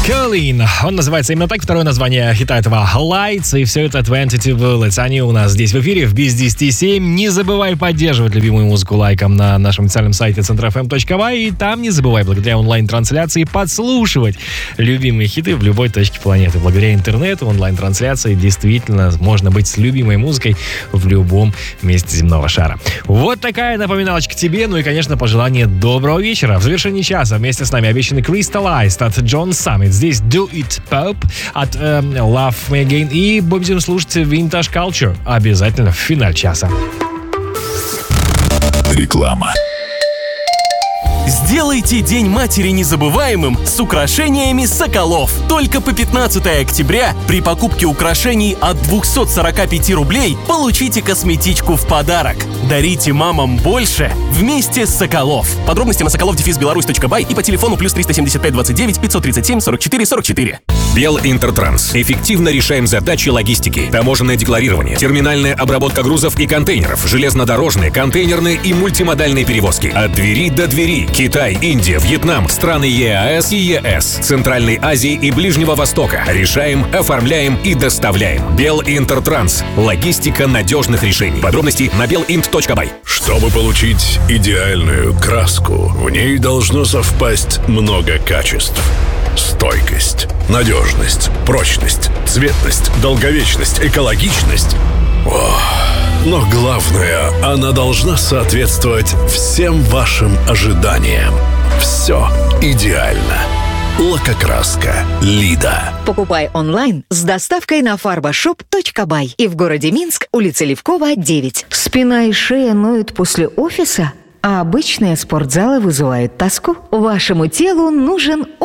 Colleen. Он называется именно так, второе название хита этого Lights, и все это 22 Bullets. Они у нас здесь в эфире в без 10:07. Не забывай поддерживать любимую музыку лайком на нашем официальном сайте centrofm.by, и там не забывай благодаря онлайн-трансляции подслушивать любимые хиты в любой точке планеты. Благодаря интернету, онлайн-трансляции действительно можно быть с любимой музыкой в любом месте земного шара. Вот такая напоминалочка тебе, ну и, конечно, пожелание доброго вечера. В завершении часа вместе с нами обещанный Crystallized от John Summit. Здесь Do It Pop от Love Me Again. И будем слушать Vintage Culture обязательно в финале часа. Реклама. Сделайте День матери незабываемым с украшениями «Соколов». Только по 15 октября при покупке украшений от 245 рублей получите косметичку в подарок. Дарите мамам больше вместе с «Соколов». Подробности на sokolov-belarus.by и по телефону +375 29 537 44 44. Белинтертранс. Эффективно решаем задачи логистики. Таможенное декларирование, терминальная обработка грузов и контейнеров, железнодорожные, контейнерные и мультимодальные перевозки. От двери до двери. Китай, Индия, Вьетнам, страны ЕАЭС и ЕС, Центральной Азии и Ближнего Востока. Решаем, оформляем и доставляем. Белинтертранс. Логистика надежных решений. Подробности на belint.by. Чтобы получить идеальную краску, в ней должно совпасть много качеств. Стойкость, надежность, прочность, цветность, долговечность, экологичность. Но главное, она должна соответствовать всем вашим ожиданиям. Все идеально. Лакокраска Лида. Покупай онлайн с доставкой на farbashop.by и в городе Минск, улица Левкова, 9. Спина и шея ноют после офиса, а обычные спортзалы вызывают тоску. Вашему телу нужен